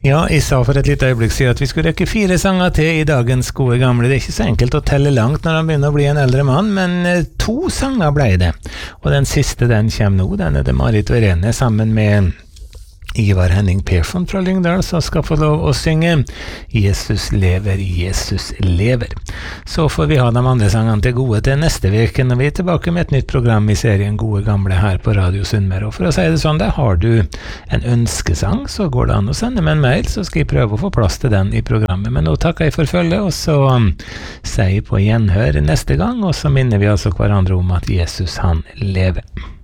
Ja, jeg sa for et lite øyeblikk siden at vi skulle rekke 4 sanger til i dagens gode gamle. Det er ikke så enkelt å telle langt når han begynner å bli en eldre mann, men 2 sanger ble det. Og den siste, den kommer nå. Den er det Marit Verene sammen med Ivar Henning Persson fra Lyngdal som skal få lov å synge Jesus lever, Jesus lever. Så får vi ha de andre sangene til gode til neste veke når vi er tilbake med et nytt program i serien Gode Gamle her på Radio Sunnmøre. Og for å si det sånn, har du en ønskesang, så går det an å sende meg en mail, så skal jeg prøve å få plass til den i programmet. Men nå takker jeg for følget, og så sier jeg på gjenhør neste gang, og så minner vi altså hverandre om at Jesus han lever.